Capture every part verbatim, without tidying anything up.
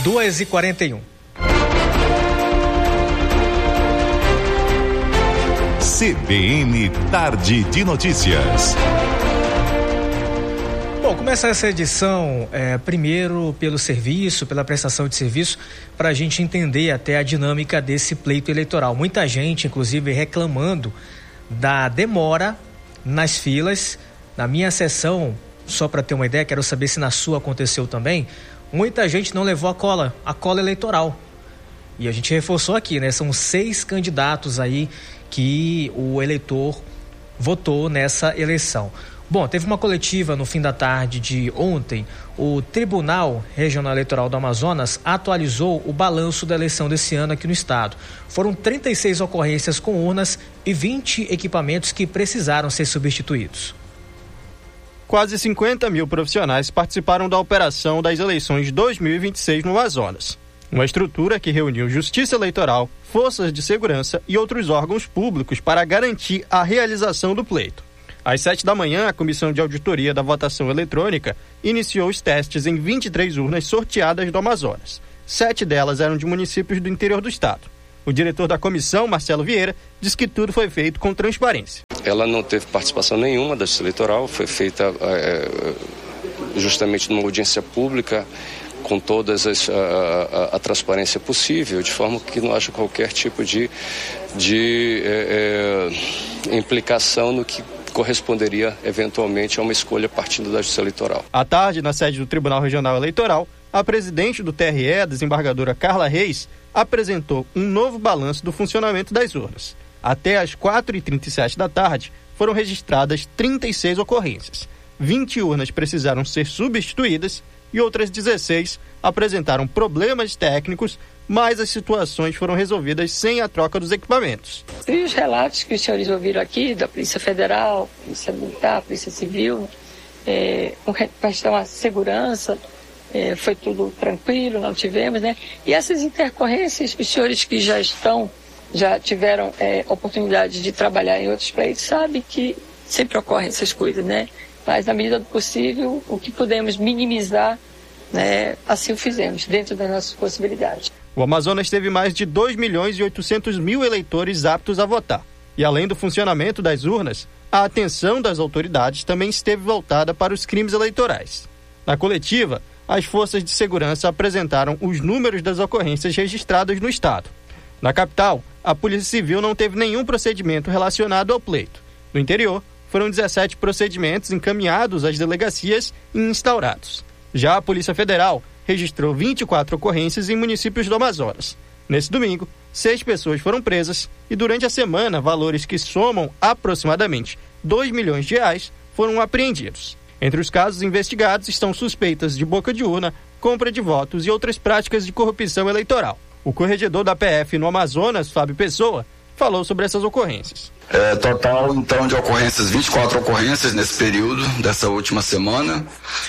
duas e quarenta e um. C B N Tarde de Notícias. Bom, começa essa edição é, primeiro pelo serviço, pela prestação de serviço, para a gente entender até a dinâmica desse pleito eleitoral. Muita gente, inclusive, reclamando da demora nas filas. Na minha sessão, só para ter uma ideia, quero saber se na sua aconteceu também, muita gente não levou a cola, a cola eleitoral. E a gente reforçou aqui, né? São seis candidatos aí que o eleitor votou nessa eleição. Bom, teve uma coletiva no fim da tarde de ontem. O Tribunal Regional Eleitoral do Amazonas atualizou o balanço da eleição desse ano aqui no estado. Foram trinta e seis ocorrências com urnas e vinte equipamentos que precisaram ser substituídos. Quase cinquenta mil profissionais participaram da operação das eleições dois mil e vinte e seis no Amazonas. Uma estrutura que reuniu Justiça Eleitoral, forças de segurança e outros órgãos públicos para garantir a realização do pleito. Às sete da manhã, a Comissão de Auditoria da Votação Eletrônica iniciou os testes em vinte e três urnas sorteadas do Amazonas. Sete delas eram de municípios do interior do estado. O diretor da comissão, Marcelo Vieira, diz que tudo foi feito com transparência. Ela não teve participação nenhuma da Justiça Eleitoral, foi feita é, justamente numa audiência pública, com toda a, a, a transparência possível, de forma que não haja qualquer tipo de, de é, é, implicação no que corresponderia eventualmente a uma escolha partindo da Justiça Eleitoral. À tarde, na sede do Tribunal Regional Eleitoral, a presidente do T R E, a desembargadora Carla Reis, apresentou um novo balanço do funcionamento das urnas. Até às quatro e trinta e sete da tarde, foram registradas trinta e seis ocorrências. vinte urnas precisaram ser substituídas e outras dezesseis apresentaram problemas técnicos, mas as situações foram resolvidas sem a troca dos equipamentos. E os relatos que os senhores ouviram aqui, da Polícia Federal, Polícia Militar, Polícia Civil, é, com questão à segurança, é, foi tudo tranquilo, não tivemos, né? E essas intercorrências, os senhores que já estão, já tiveram é, oportunidade de trabalhar em outros pleitos, sabem que sempre ocorrem essas coisas, né? Mas, na medida do possível, o que podemos minimizar, né, assim o fizemos, dentro das nossas possibilidades. O Amazonas teve mais de dois milhões e oitocentos mil eleitores aptos a votar. E, além do funcionamento das urnas, a atenção das autoridades também esteve voltada para os crimes eleitorais. Na coletiva, as forças de segurança apresentaram os números das ocorrências registradas no estado. Na capital, a Polícia Civil não teve nenhum procedimento relacionado ao pleito. No interior, foram dezessete procedimentos encaminhados às delegacias e instaurados. Já a Polícia Federal registrou vinte e quatro ocorrências em municípios do Amazonas. Nesse domingo, seis pessoas foram presas e durante a semana, valores que somam aproximadamente dois milhões de reais foram apreendidos. Entre os casos investigados estão suspeitas de boca de urna, compra de votos e outras práticas de corrupção eleitoral. O corregedor da P F no Amazonas, Fábio Pessoa, falou sobre essas ocorrências. É, total, então, de ocorrências, vinte e quatro ocorrências nesse período, dessa última semana.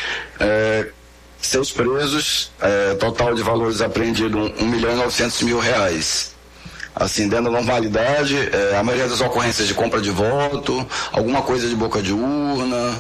É, seis presos, é, total de valores apreendidos, um milhão e novecentos mil reais. Assim, dentro da normalidade, é, a maioria das ocorrências de compra de voto, alguma coisa de boca de urna,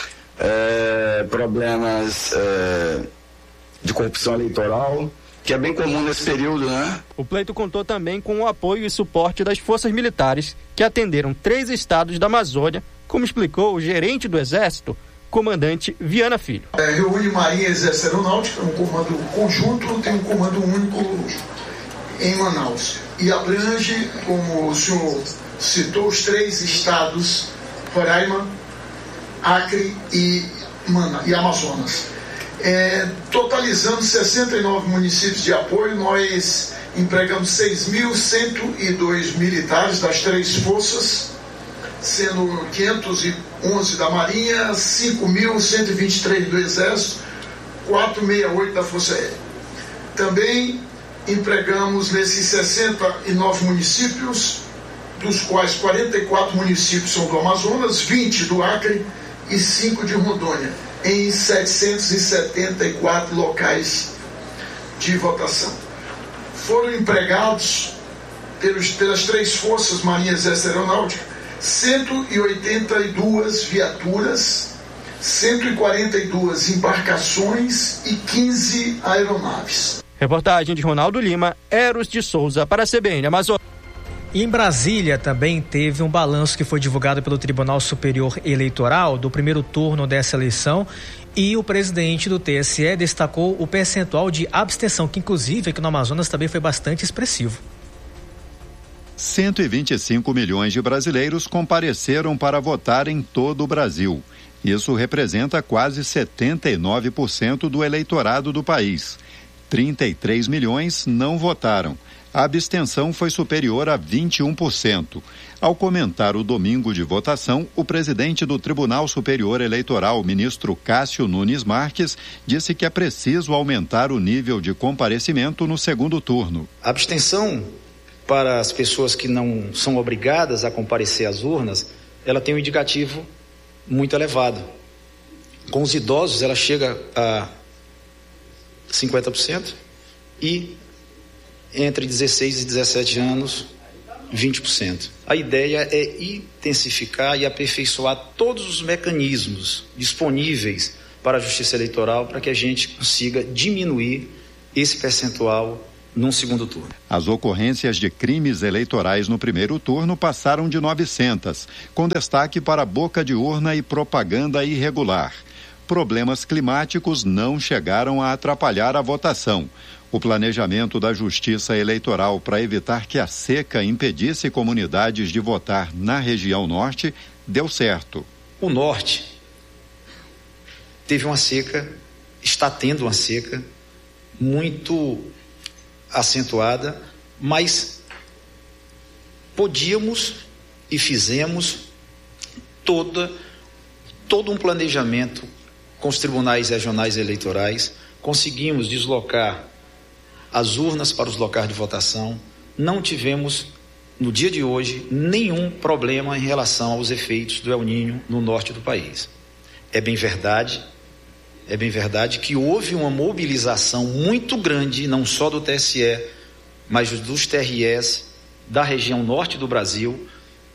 é, problemas é, de corrupção eleitoral, que é bem comum nesse período, né? O pleito contou também com o apoio e suporte das forças militares, que atenderam três estados da Amazônia, como explicou o gerente do Exército, comandante Viana Filho. É, reúne Marinha e Exército Aeronáutica, um comando conjunto, tem um comando único em Manaus. E abrange, como o senhor citou, os três estados, Roraima, Acre e, Mana, e Amazonas. É, totalizando sessenta e nove municípios de apoio, nós empregamos seis mil cento e dois militares das três forças, sendo quinhentos e onze da Marinha, cinco mil cento e vinte e três do Exército, quatrocentos e sessenta e oito da Força Aérea. Também empregamos nesses sessenta e nove municípios, dos quais quarenta e quatro municípios são do Amazonas, vinte do Acre e cinco de Rondônia, em setecentos e setenta e quatro locais de votação. Foram empregados pelos, pelas três forças, Marinha, Exército e Aeronáutica, cento e oitenta e duas viaturas, cento e quarenta e duas embarcações e quinze aeronaves. Reportagem de Ronaldo Lima, Eros de Souza para a C B N Amazônia. E em Brasília também teve um balanço que foi divulgado pelo Tribunal Superior Eleitoral do primeiro turno dessa eleição, e o presidente do T S E destacou o percentual de abstenção, que inclusive aqui no Amazonas também foi bastante expressivo. cento e vinte e cinco milhões de brasileiros compareceram para votar em todo o Brasil. Isso representa quase setenta e nove por cento do eleitorado do país. trinta e três milhões não votaram. A abstenção foi superior a vinte e um por cento. Ao comentar o domingo de votação, o presidente do Tribunal Superior Eleitoral, ministro Cássio Nunes Marques, disse que é preciso aumentar o nível de comparecimento no segundo turno. A abstenção para as pessoas que não são obrigadas a comparecer às urnas, ela tem um indicativo muito elevado. Com os idosos, ela chega a cinquenta por cento e entre dezesseis e dezessete anos, vinte por cento. A ideia é intensificar e aperfeiçoar todos os mecanismos disponíveis para a Justiça Eleitoral para que a gente consiga diminuir esse percentual num segundo turno. As ocorrências de crimes eleitorais no primeiro turno passaram de novecentas, com destaque para boca de urna e propaganda irregular. Problemas climáticos não chegaram a atrapalhar a votação. O planejamento da Justiça Eleitoral para evitar que a seca impedisse comunidades de votar na região norte deu certo. O norte teve uma seca, está tendo uma seca muito acentuada, mas podíamos e fizemos toda, todo um planejamento com os tribunais regionais eleitorais, conseguimos deslocar as urnas para os locais de votação, não tivemos, no dia de hoje, nenhum problema em relação aos efeitos do El Niño no norte do país. É bem verdade, é bem verdade que houve uma mobilização muito grande, não só do T S E, mas dos T R Es da região norte do Brasil,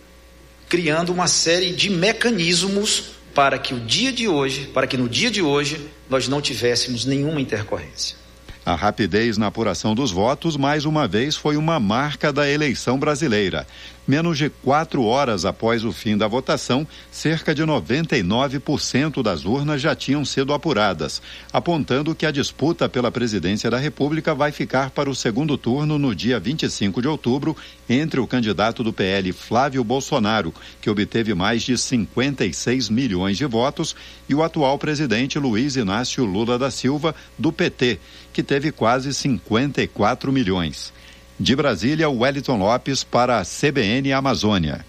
criando uma série de mecanismos para que o dia de hoje, para que no dia de hoje nós não tivéssemos nenhuma intercorrência. A rapidez na apuração dos votos, mais uma vez, foi uma marca da eleição brasileira. Menos de quatro horas após o fim da votação, cerca de noventa e nove por cento das urnas já tinham sido apuradas, apontando que a disputa pela presidência da República vai ficar para o segundo turno no dia vinte e cinco de outubro, entre o candidato do P L, Flávio Bolsonaro, que obteve mais de cinquenta e seis milhões de votos, e o atual presidente Luiz Inácio Lula da Silva, do P T, que teve quase cinquenta e quatro milhões. De Brasília, Wellington Lopes para a C B N Amazônia.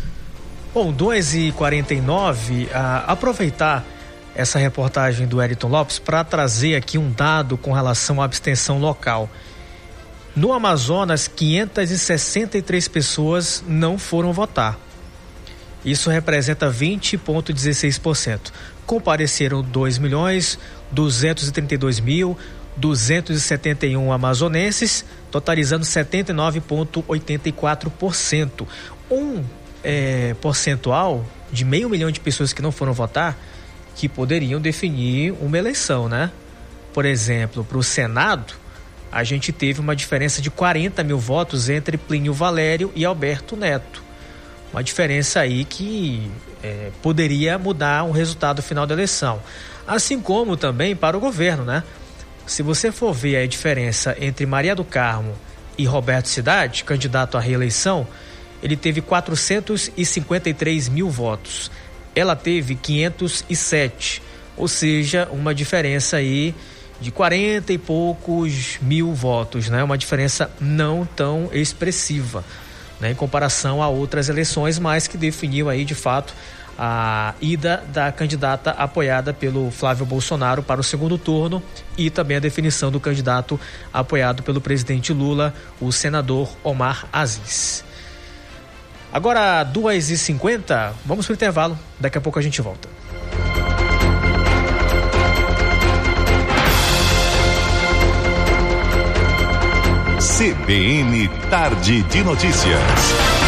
Bom, duas e quarenta e nove, ah, aproveitar essa reportagem do Wellington Lopes para trazer aqui um dado com relação à abstenção local. No Amazonas, quinhentas e sessenta e três pessoas não foram votar. Isso representa vinte vírgula dezesseis por cento. Compareceram dois milhões duzentos e trinta e dois mil duzentos e setenta e um amazonenses, totalizando setenta e nove vírgula oitenta e quatro por cento. Um é, percentual de meio milhão de pessoas que não foram votar, que poderiam definir uma eleição, né? Por exemplo, para o Senado, a gente teve uma diferença de quarenta mil votos entre Plínio Valério e Alberto Neto. Uma diferença aí que é, poderia mudar o resultado final da eleição. Assim como também para o governo, né? Se você for ver a diferença entre Maria do Carmo e Roberto Cidade, candidato à reeleição, ele teve quatrocentos e cinquenta e três mil votos. Ela teve quinhentos e sete, ou seja, uma diferença aí de quarenta e poucos mil votos, né? Uma diferença não tão expressiva, né? Em comparação a outras eleições, mas que definiu aí de fato a ida da candidata apoiada pelo Flávio Bolsonaro para o segundo turno e também a definição do candidato apoiado pelo presidente Lula, o senador Omar Aziz. Agora, duas e cinquenta, vamos para o intervalo, daqui a pouco a gente volta. C B N Tarde de Notícias.